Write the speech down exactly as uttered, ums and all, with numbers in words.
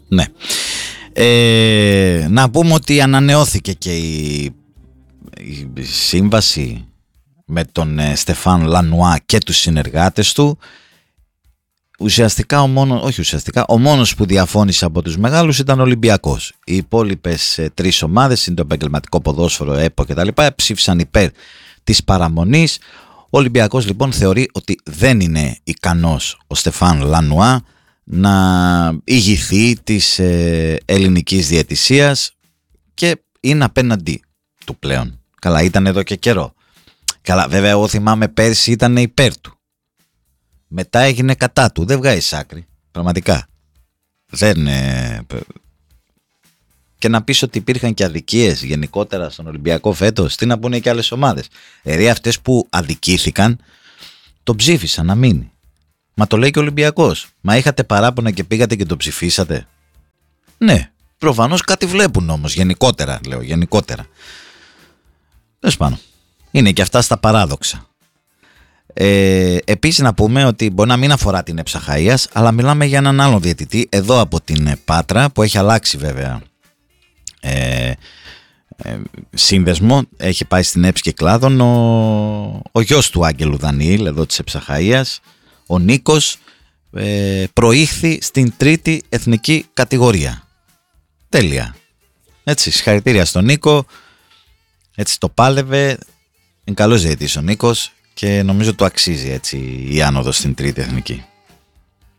Ναι. Ε, να πούμε ότι ανανεώθηκε και η, η σύμβαση με τον ε, Στεφάν Λανουά και τους συνεργάτες του. Ουσιαστικά ο μόνος, όχι ουσιαστικά, ο μόνος που διαφώνησε από τους μεγάλους ήταν ο Ολυμπιακός. Οι υπόλοιπες ε, τρεις ομάδες, είναι το επαγγελματικό ποδόσφαιρο, ΕΠΟ κτλ., ψήφισαν υπέρ της παραμονής. Ο Ολυμπιακός λοιπόν θεωρεί ότι δεν είναι ικανός ο Στεφάν Λανουά να ηγηθεί της ε, ελληνικής διαιτησίας και είναι απέναντί του πλέον. Καλά, ήταν εδώ και καιρό. Καλά, βέβαια εγώ θυμάμαι πέρσι ήταν υπέρ του. Μετά έγινε κατά του. Δεν βγάζει άκρη. Πραγματικά. Δεν... Ε, και να πεις ότι υπήρχαν και αδικίες γενικότερα στον Ολυμπιακό φέτος. Τι να πούνε και άλλες ομάδες. Δηλαδή αυτές που αδικήθηκαν το ψήφισαν να μείνει. Μα το λέει και ο Ολυμπιακός. Μα είχατε παράπονα και πήγατε και το ψηφίσατε. Ναι, προφανώς κάτι βλέπουν όμως. Γενικότερα λέω, γενικότερα. Τέλος πάντων. Είναι και αυτά στα παράδοξα. Ε, επίσης να πούμε ότι μπορεί να μην αφορά την Εψαχαΐας, αλλά μιλάμε για έναν άλλο διαιτητή εδώ από την Πάτρα που έχει αλλάξει βέβαια ε, ε, σύνδεσμο. Έχει πάει στην Έψη Κυκλάδων ο, ο γιος του Άγγελου Δανιήλ εδώ της Εψαχαΐας, ο Νίκος, ε, προήχθη στην τρίτη εθνική κατηγορία. Τέλεια. Έτσι, συγχαρητήρια στον Νίκο. Έτσι το πάλευε. Είναι καλός διαιτητής ο Νίκος και νομίζω το αξίζει έτσι η άνοδος στην τρίτη εθνική.